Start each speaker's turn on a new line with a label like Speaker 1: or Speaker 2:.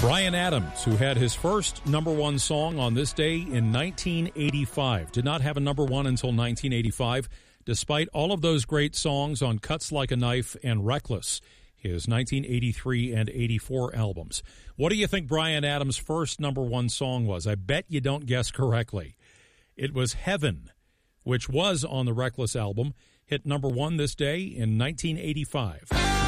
Speaker 1: Bryan Adams, who had his first number one song on this day in 1985, did not have a number one until 1985, despite all of those great songs on Cuts Like a Knife and Reckless, his 1983 and 84 albums. What do you think Bryan Adams' first number one song was? I bet you don't guess correctly. It was Heaven, which was on the Reckless album, hit number one this day in 1985.